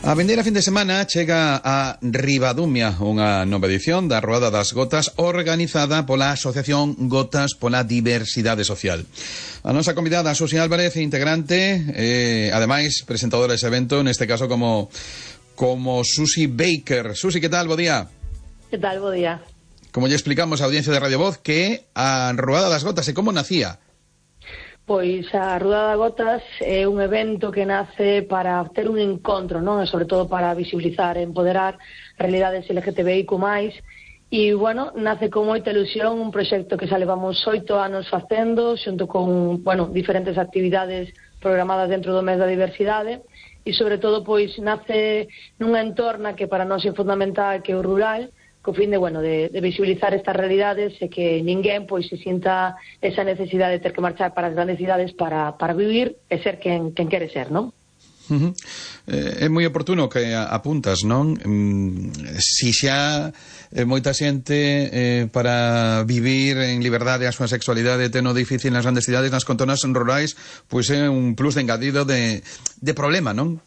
A vindeira fin de semana chega a Ribadumia unha nova edición da Ruada das Gotas organizada pola Asociación Gotas pola Diversidade Social. A nosa convidada, Susi Álvarez, integrante, ademais presentadora dese evento, neste caso como Susi Baker. Susi, que tal? Bo día. Que tal? Bo día. Como lle explicamos a audiencia de Radio Voz, que a Ruada das Gotas e como nacía? Pois a Ruada das Gotas é un evento que nace para ter un encontro, non? E sobre todo para visibilizar e empoderar realidades LGTBIQ+, e, bueno, nace con moita ilusión un proxecto que xa levamos 8 anos facendo, xunto con, bueno, diferentes actividades programadas dentro do mes da diversidade, e sobre todo, pois, nace nunha entorna que para nós é fundamental, que é o rural, co fin de, bueno, de visibilizar estas realidades e que ninguén pois se sinta esa necesidade de ter que marchar para as grandes cidades para vivir e ser quen quere ser, non? É moi oportuno que apuntas, non? Si xa moita xente para vivir en liberdade a súa sexualidade ten o difícil nas grandes cidades, nas contornas rurais, pois é un plus de engadido de problema, non?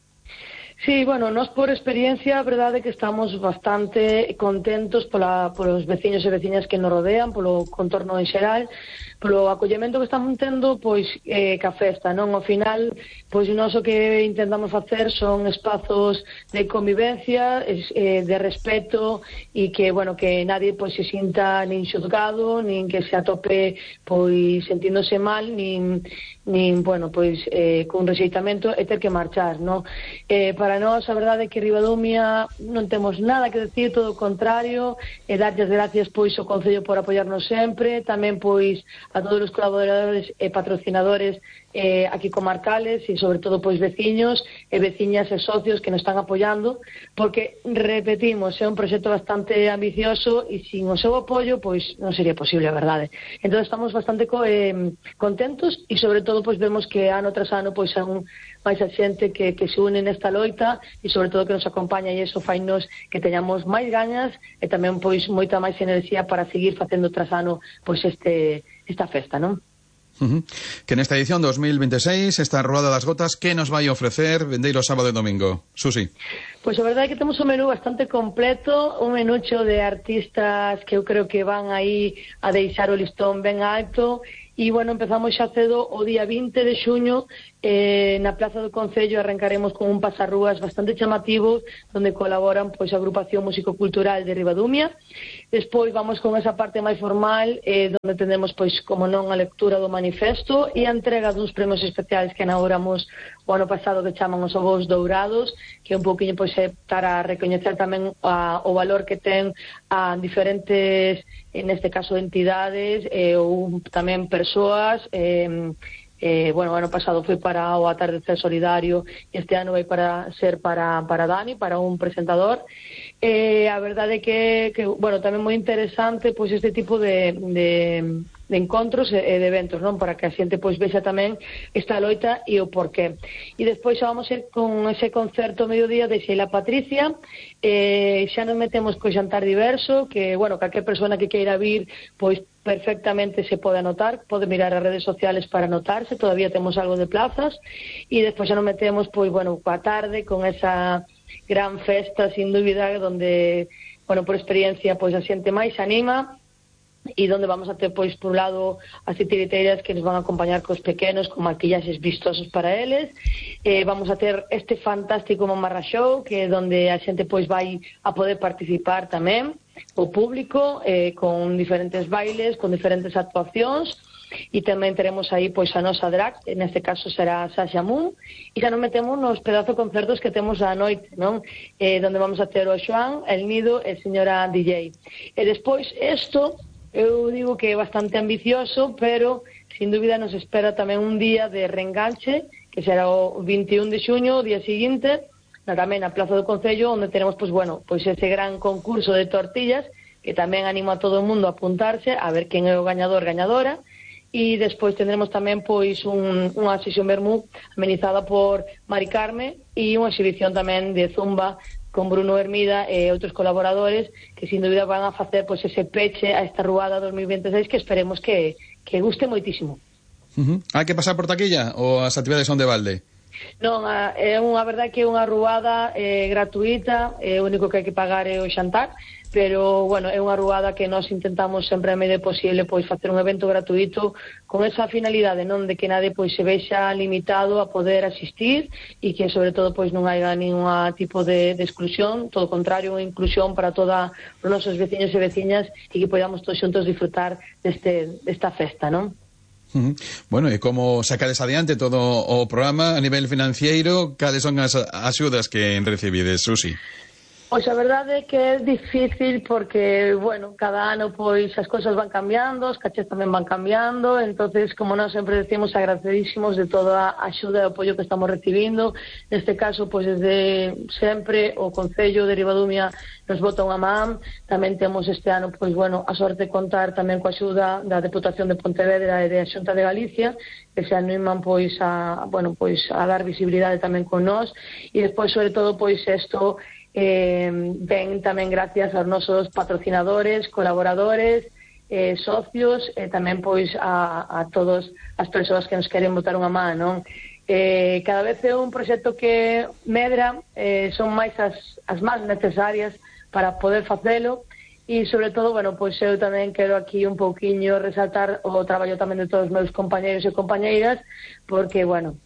Sí, bueno, nós por experiencia, a verdade é que estamos bastante contentos polos veciños e veciñas que nos rodean, polo contorno en xeral, polo acollemento que estamos tendo, pois, ca festa, non? Ao final, pois, nós o que intentamos facer son espazos de convivencia, de respeto, e que, bueno, que nadie, pois, se sinta nin xuzgado, nin que se atope, pois, sentíndose mal, nin bueno, pois, cun rexeitamento e ter que marchar, non? Para nós, a verdade é que Ribadumia non temos nada que decir, todo o contrario, e darlle as gracias, pois, ao Concello por apoiarnos sempre, tamén, pois, a todos os colaboradores e patrocinadores aquí comarcales e, sobre todo, pois, veciños e veciñas e socios que nos están apoiando, porque, repetimos, é un proxecto bastante ambicioso e sin o seu apoio, pois, non sería posible, a verdade. Entón, estamos bastante contentos e, sobre todo, pois, vemos que ano tras ano, pois, son máis a xente que se une nesta loita e, sobre todo, que nos acompaña, e iso fainos que teñamos máis gañas e tamén, pois, moita máis enerxía para seguir facendo tras ano, pois, esta festa, non? Que nesta edición 2026, esta Ruada das Gotas, que nos vai ofrecer vendeiro sábado e domingo? Susi. Pois a verdade é que temos un menú bastante completo, un menucho de artistas que eu creo que van aí a deixar o listón ben alto. E, bueno, empezamos xa cedo o día 20 de xuño na Plaza do Concello. Arrancaremos con un pasarrúas bastante chamativo onde colaboran, pois, a agrupación músico-cultural de Ribadumia. Despois vamos con esa parte máis formal onde tendremos, pois, como non, a lectura do manifesto e a entrega duns premios especiais que inauguramos o ano pasado, que chaman os Ovos Dourados, que é un pouquinho, pois, para recoñecer tamén o valor que ten a diferentes, neste caso, entidades ou tamén persoas. Bueno, o ano pasado foi para o Atardecer Solidario e este ano vai ser para Dani, para un presentador. A verdade é que, bueno, tamén moi interesante, pois, este tipo de encontros e de eventos, non? Para que a xente, pois, vexa tamén esta loita e o porqué. E despois xa vamos ir con ese concerto mediodía de Sheila Patricia. Xa nos metemos co xantar diverso, que, bueno, calquer persona que queira vir, pois, perfectamente se pode anotar, pode mirar as redes sociales para anotarse, todavía temos algo de plazas, e despois xa nos metemos, pois, bueno, coa tarde, con esa gran festa, sin dúbida, donde, bueno, por experiencia, pois, a xente máis anima, e donde vamos a ter, pois, por un lado, as titiriteiras que nos van a acompañar cos pequenos, con maquillaxes vistosos para eles. Vamos a ter este fantástico Mamarra Show, que é donde a xente, pois, vai a poder participar tamén, o público, con diferentes bailes, con diferentes actuacións, e tamén teremos aí, pois, a nosa drag, neste caso será Sasha Moon, e xa nos metemos nos pedazo concertos que temos a noite, non? Donde vamos a ter o Xoan, El Nido e señora DJ. E despois, isto, eu digo que é bastante ambicioso, pero, sin dúbida, nos espera tamén un día de reenganche, que será o 21 de xuño, o día seguinte, tamén na Plaza do Concello, onde tenemos, pois, bueno, pois, ese gran concurso de tortillas, que tamén animo a todo o mundo a apuntarse, a ver quen é o gañador, gañadora. E despois tendremos tamén, pois, unha sesión vermú amenizada por Mari Carme e unha exhibición tamén de zumba con Bruno Hermida e outros colaboradores que, sin dúbida, van a facer, pois, ese peche a esta Ruada 2026 que esperemos que guste moitísimo. Hai que pasar por taquilla ou as actividades son de balde? Non, é unha verdade que é unha ruada gratuita, o único que hai que pagar é o xantar, pero, bueno, é unha ruada que nós intentamos sempre a medida posible pois facer un evento gratuito con esa finalidade, non de que nadie pois se vexa limitado a poder asistir e que, sobre todo, pois non haiga ningún tipo de exclusión, todo o contrario, unha inclusión para todos os nosos veciños e veciñas e que podamos todos xuntos disfrutar desta festa, non? Bueno, e como sacades adiante todo o programa a nivel financiero, cales son as axudas que recibides, Susi? Pois a verdade é que é difícil porque, bueno, cada ano pois as cousas van cambiando, os cachés tamén van cambiando, entonces, como nós sempre decimos, agradecedísimos de toda a axuda e o apoio que estamos recibindo. Neste caso, pois desde sempre o Concello de Ribadumia nos bota unha man. Tamén temos este ano, pois, bueno, a sorte de contar tamén coa axuda da Deputación de Pontevedra e da Xunta de Galicia, que se animan pois a dar visibilidade tamén con nós, e despois, sobre todo, pois isto ven tamén gracias aos nosos patrocinadores, colaboradores, socios, e tamén pois a todas as persoas que nos queren botar unha man, non? Cada vez é un proxecto que medra, son máis as máis necesarias para poder facelo, e sobre todo, bueno, pois eu tamén quero aquí un pouquiño resaltar o traballo tamén de todos os meus compañeiros e compañeiras, porque, bueno,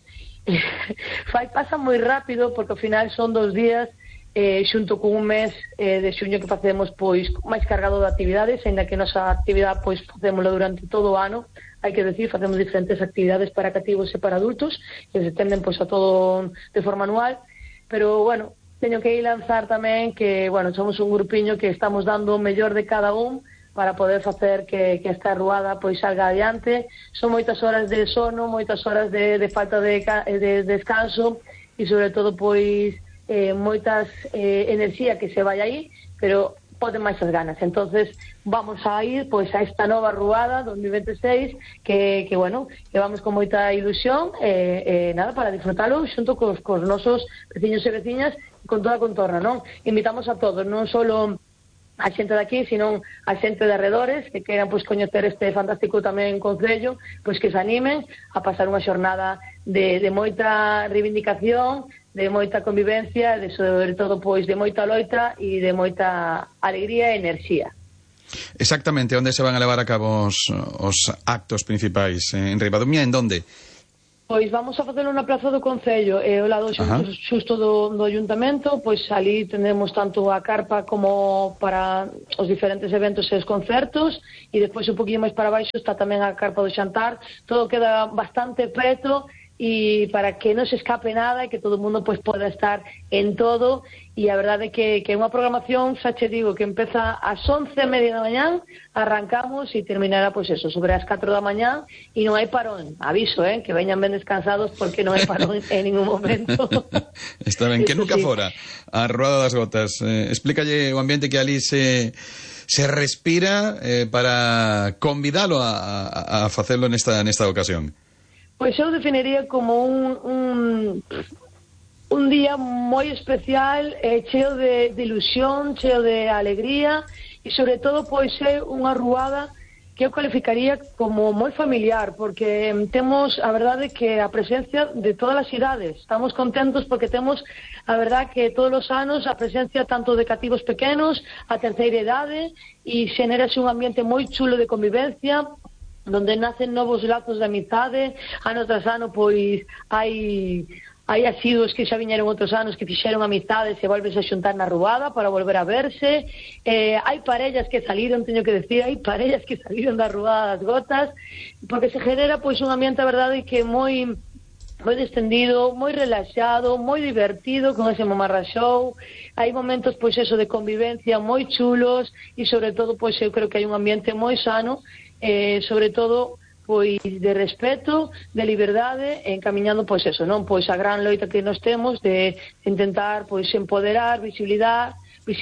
pasa moi rápido, porque ao final son 2 días xunto con un mes de xuño que facemos pois máis cargado de actividades, ainda que nosa actividade pois facémoslo durante todo o ano. Hai que decir, facemos diferentes actividades para cativos e para adultos que se tenden pois a todo de forma anual, pero bueno, teño que ir lanzar tamén que, bueno, somos un grupiño que estamos dando o mellor de cada un para poder facer que esta ruada pois salga adiante. Son moitas horas de sono, moitas horas de falta de descanso e sobre todo pois moitas enerxía que se vai aí, pero poden máis as ganas. Entonces vamos a ir pois a esta nova ruada 2026 que bueno, que vamos con moita ilusión nada, para disfrutalo xunto cos nosos veciños e veciñas con toda a contorna, non? Invitamos a todos, non só a xente de aquí, sino a xente de arredores que queiran pois coñecer este fantástico tamén concello, pois que se animen a pasar unha xornada de moita reivindicación, de moita convivencia, de sobre todo pois de moita loita e de moita alegría e enerxía. Exactamente, onde se van a levar a cabo os actos principais? En Ribadumia, en donde? Pois vamos a facelo na Praza do Concello, o lado xusto do Ayuntamento, pois ali tendremos tanto a carpa como para os diferentes eventos e os concertos, e despois un poquinho máis para baixo está tamén a carpa do xantar. Todo queda bastante preto, e para que non se escape nada e que todo o mundo pois poda estar en todo. E a verdade é que é unha programación, xa che digo, que empeza ás 11:30 da mañán, arrancamos e terminará pois eso, sobre as 4 da mañán, e non hai parón. Aviso, que veñan ben descansados porque non hai parón en ningún momento. Está ben, que nunca fora a Ruada das Gotas. Explícalle o ambiente que ali se respira para convidalo a facelo nesta ocasión. Pois eu definiría como un día moi especial, cheo de ilusión, cheo de alegría, e sobre todo pois é unha ruada que eu cualificaría como moi familiar, porque temos a verdade que a presencia de todas as idades. Estamos contentos porque temos a verdade que todos os anos a presencia tanto de cativos pequenos, a terceira idade, e xenérase un ambiente moi chulo de convivencia, donde nacen novos lazos de amizade. Ano tras ano pois hai asiduos que xa viñeron outros anos que fixeron amizades e volves a xuntar na ruada para volver a verse. Hai parellas que saliron, teño que decir, hai parellas que saliron da Ruada das Gotas, porque se genera pois un ambiente, a verdade, que moi distendido, moi relaxado, moi divertido con ese mamarra show. Hai momentos pois eso de convivencia moi chulos, e sobre todo pois eu creo que hai un ambiente moi sano, sobre todo pois de respeto, de liberdade, encamiñando pois eso, non? Pois a gran loita que nos temos de intentar pois empoderar, visibilizar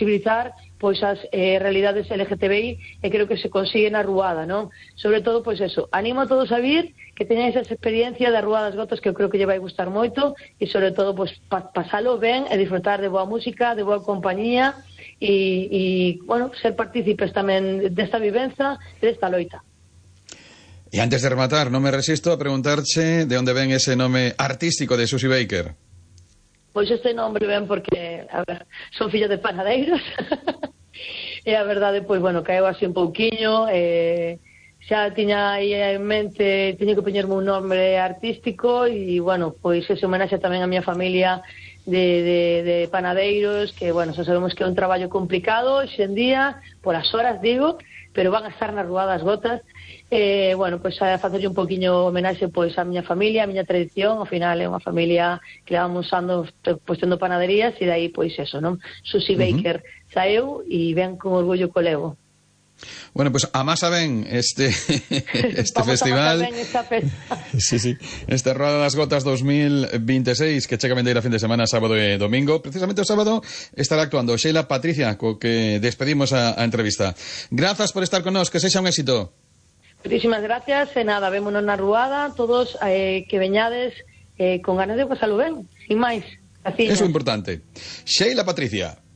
pois as realidades LGTBI, e creo que se consigue na Ruada, non? Sobre todo pois eso, animo a todos a vir, que teñan esa experiencia da Ruada das Gotas, que eu creo que lle vai gustar moito, e sobre todo pois pasalo ben e disfrutar de boa música, de boa compañía, e bueno, ser partícipes tamén desta vivenza, desta loita. E antes de rematar, non me resisto a preguntarche de onde ven ese nome artístico de Susie Baker. Pois este nombre ven porque, a ver, son filla de panadeiros. E a verdade, pois, bueno, caeu así un pouquiño, xa tiña aí en mente, tiña que poñerme un nome artístico e, bueno, pois ese homenaxe tamén a miña familia de panadeiros, que, bueno, xa sabemos que é un traballo complicado hoxe en día, por as horas, digo, pero van a estar na Rúa das Gotas. Bueno, pois a facerlle un poquinho homenaxe pois a miña familia, a miña tradición. Ao final é unha familia que levamos anos pois tendo panaderías, e dai pois eso, non? Susie Baker saeu e ven con orgullo co levo. Bueno, pues amasa ben este festival. Ben esta festa. Sí. Esta Ruada das Gotas 2026 que chega vendeira fin de semana, sábado e domingo. Precisamente o sábado estará actuando Sheila Patricia, co que despedimos a entrevista. Grazas por estar con nós, que sexa un éxito. Moitísimas gracias, e nada, vémonos na Ruada, todos que veñades con ganas de pasalo ben, sin máis. Eso é importante. Sheila Patricia.